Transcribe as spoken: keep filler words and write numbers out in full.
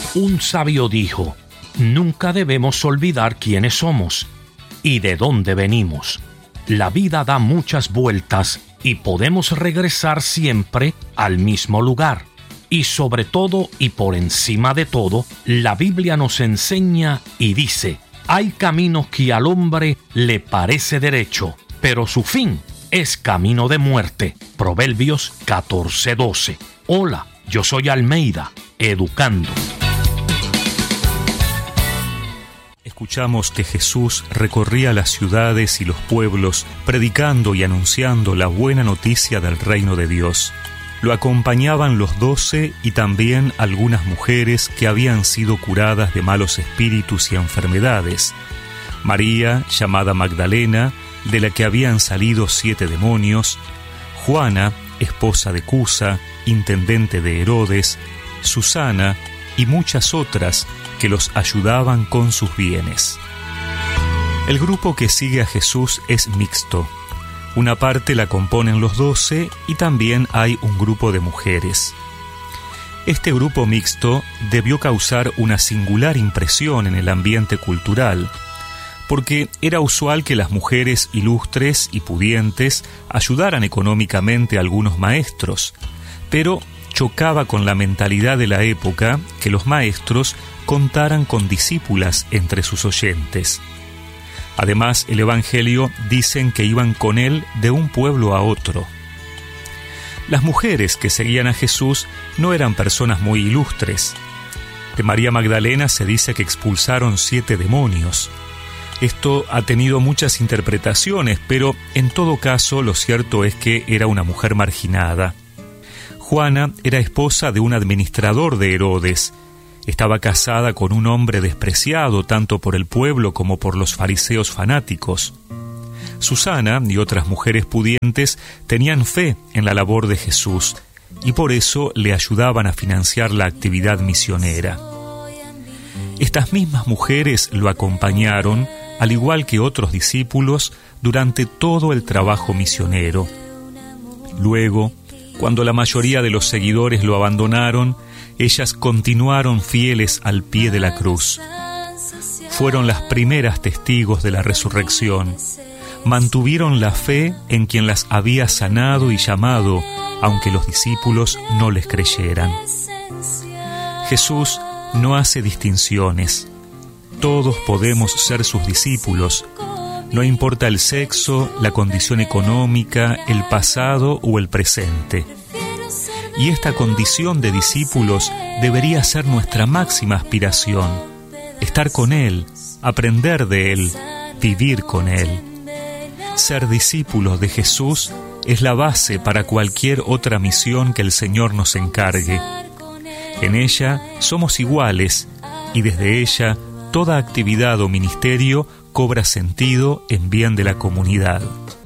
Un sabio dijo: nunca debemos olvidar quiénes somos y de dónde venimos. La vida da muchas vueltas y podemos regresar siempre al mismo lugar. Y sobre todo y por encima de todo, la Biblia nos enseña y dice: hay caminos que al hombre le parece derecho, pero su fin es camino de muerte. Proverbios catorce doce. Hola, yo soy Almeida, educando. Escuchamos que Jesús recorría las ciudades y los pueblos, predicando y anunciando la buena noticia del reino de Dios. Lo acompañaban los doce y también algunas mujeres que habían sido curadas de malos espíritus y enfermedades. María, llamada Magdalena, de la que habían salido siete demonios; Juana, esposa de Cusa, intendente de Herodes; Susana y muchas otras que los ayudaban con sus bienes. El grupo que sigue a Jesús es mixto. Una parte la componen los doce y también hay un grupo de mujeres. Este grupo mixto debió causar una singular impresión en el ambiente cultural, porque era usual que las mujeres ilustres y pudientes ayudaran económicamente a algunos maestros, pero chocaba con la mentalidad de la época que los maestros contaran con discípulas entre sus oyentes. Además, el Evangelio dicen que iban con él de un pueblo a otro. Las mujeres que seguían a Jesús no eran personas muy ilustres. De María Magdalena se dice que expulsaron siete demonios. Esto ha tenido muchas interpretaciones, pero en todo caso lo cierto es que era una mujer marginada. Juana era esposa de un administrador de Herodes. Estaba casada con un hombre despreciado tanto por el pueblo como por los fariseos fanáticos. Susana y otras mujeres pudientes tenían fe en la labor de Jesús y por eso le ayudaban a financiar la actividad misionera. Estas mismas mujeres lo acompañaron, al igual que otros discípulos, durante todo el trabajo misionero. Luego, cuando la mayoría de los seguidores lo abandonaron, ellas continuaron fieles al pie de la cruz. Fueron las primeras testigos de la resurrección. Mantuvieron la fe en quien las había sanado y llamado, aunque los discípulos no les creyeran. Jesús no hace distinciones. Todos podemos ser sus discípulos. No importa el sexo, la condición económica, el pasado o el presente. Y esta condición de discípulos debería ser nuestra máxima aspiración: estar con Él, aprender de Él, vivir con Él. Ser discípulos de Jesús es la base para cualquier otra misión que el Señor nos encargue. En ella somos iguales y desde ella toda actividad o ministerio cobra sentido en bien de la comunidad.